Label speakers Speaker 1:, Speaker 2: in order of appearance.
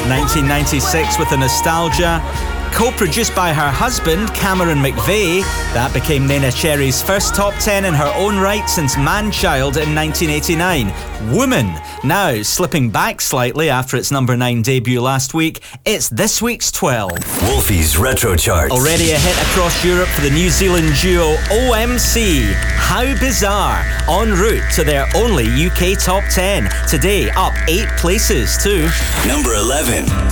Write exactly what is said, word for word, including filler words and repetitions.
Speaker 1: nineteen ninety-six with a nostalgia. Co-produced by her husband, Cameron McVeigh, that became Neneh Cherry's first top ten in her own right since Man-Child in nineteen eighty-nine. Woman, now slipping back slightly after its number nine debut last week, it's this week's twelve.
Speaker 2: Wolfie's Retro Charts.
Speaker 1: Already a hit across Europe for the New Zealand duo O M C. How bizarre, en route to their only U K top ten. Today, up eight places too.
Speaker 2: Number eleven.